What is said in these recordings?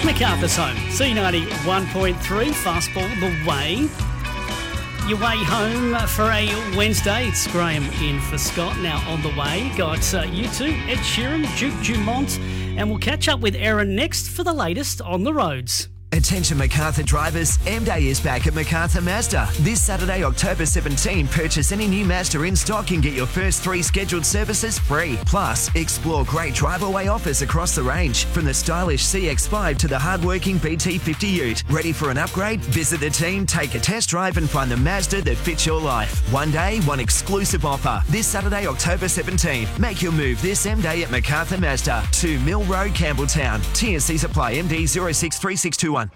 MacArthur's home. C91.3, fastball the way. Your way home for a Wednesday. It's Graham in for Scott. Now on the way, got U2, Ed Sheeran, Duke Dumont, and we'll catch up with Erin next for the latest on the roads. Attention Macarthur drivers, M-Day is back at Macarthur Mazda. This Saturday, October 17, purchase any new Mazda in stock and get your first 3 scheduled services free. Plus, explore great drive-away offers across the range, from the stylish CX-5 to the hard-working BT50 Ute. Ready for an upgrade? Visit the team, take a test drive and find the Mazda that fits your life. One day, one exclusive offer. This Saturday, October 17. Make your move this M-Day at Macarthur Mazda. 2 Mill Road, Campbelltown. TNCs apply. MD 063621.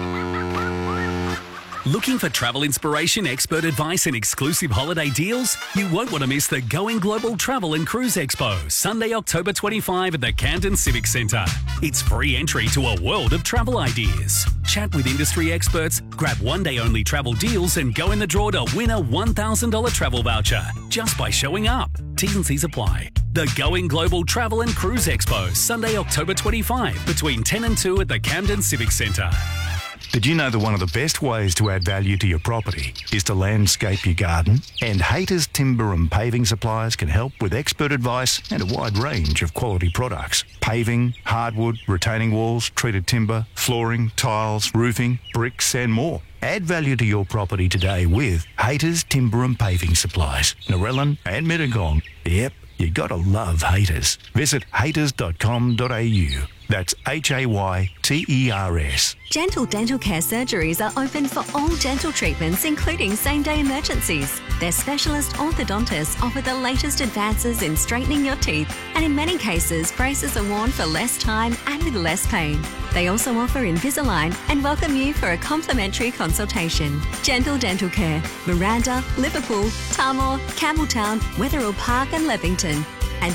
Looking for travel inspiration, expert advice and exclusive holiday deals? You won't want to miss the Going Global Travel and Cruise Expo, Sunday, October 25 at the Camden Civic Centre. It's free entry to a world of travel ideas. Chat with industry experts, grab one-day-only travel deals and go in the draw to win a $1,000 travel voucher just by showing up. T's and C's apply. The Going Global Travel and Cruise Expo, Sunday, October 25 between 10 and 2 at the Camden Civic Centre. Did you know that one of the best ways to add value to your property is to landscape your garden? And Hayter's Timber and Paving Suppliers can help with expert advice and a wide range of quality products. Paving, hardwood, retaining walls, treated timber, flooring, tiles, roofing, bricks and more. Add value to your property today with Hayter's Timber and Paving Supplies, Narellan and Mittagong. Yep, you gotta love Hayters. Visit hayters.com.au. That's HAYTERS. Gentle Dental Care surgeries are open for all dental treatments, including same-day emergencies. Their specialist orthodontists offer the latest advances in straightening your teeth, and in many cases, braces are worn for less time and with less pain. They also offer Invisalign and welcome you for a complimentary consultation. Gentle Dental Care, Miranda, Liverpool, Tarmore, Campbelltown, Wetherill Park and Leppington. And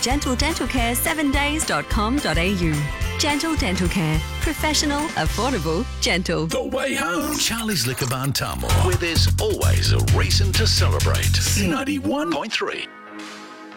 gentledentalcare7days.com.au. Gentle Dental Care. Professional, affordable, gentle. The way home. Charlie's Liquor Barn, Tarmore, where there's always a reason to celebrate. 91.3.